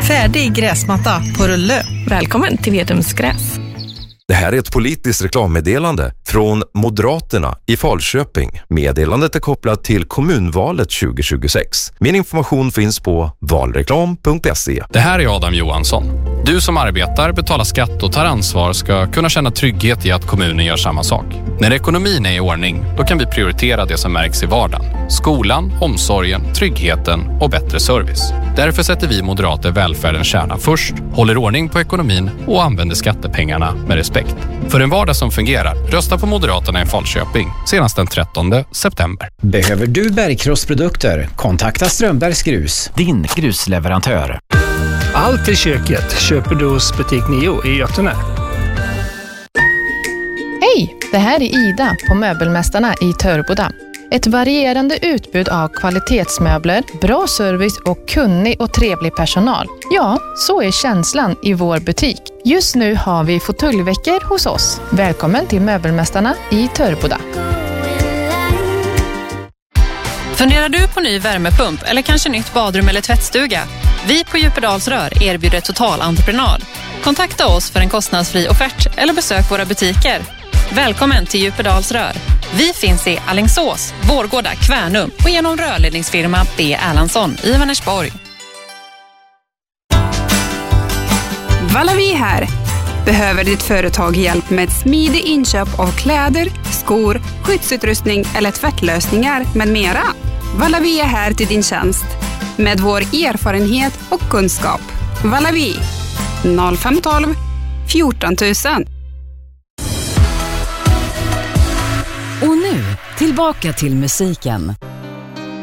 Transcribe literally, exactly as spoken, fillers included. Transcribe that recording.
Färdig gräsmatta på rulle. Välkommen till Vedums gräs. Det här är ett politiskt reklammeddelande från Moderaterna i Falköping. Meddelandet är kopplat till kommunvalet tjugo tjugosex. Mer information finns på valreklam punkt se. Det här är Adam Johansson. Du som arbetar, betalar skatt och tar ansvar ska kunna känna trygghet i att kommunen gör samma sak. När ekonomin är i ordning, då kan vi prioritera det som märks i vardagen. Skolan, omsorgen, tryggheten och bättre service. Därför sätter vi moderater välfärdens kärna först, håller ordning på ekonomin och använder skattepengarna med respekt. För en vardag som fungerar, rösta på Moderaterna i Falköping senast den trettonde september. Behöver du bergkrossprodukter? Kontakta Strömbergs Grus, din grusleverantör. Allt i köket köper du hos Butik Nio i Götene. Hej, det här är Ida på Möbelmästarna i Törboda. Ett varierande utbud av kvalitetsmöbler, bra service och kunnig och trevlig personal. Ja, så är känslan i vår butik. Just nu har vi fåtöljveckor hos oss. Välkommen till Möbelmästarna i Törboda. Funderar du på ny värmepump eller kanske nytt badrum eller tvättstuga? Vi på Djupedalsrör erbjuder totalentreprenad. Kontakta oss för en kostnadsfri offert eller besök våra butiker. Välkommen till Djupedalsrör. Vi finns i Alingsås, Vårgårda, Kvärnum och genom rörledningsfirma B. Erlandsson i Vänersborg. Valavi här. Behöver ditt företag hjälp med smidig inköp av kläder, skor, skyddsutrustning eller tvättlösningar med mera? Valavi är här till din tjänst med vår erfarenhet och kunskap. Valavi noll fem ett två fjorton tusen. Och nu, tillbaka till musiken.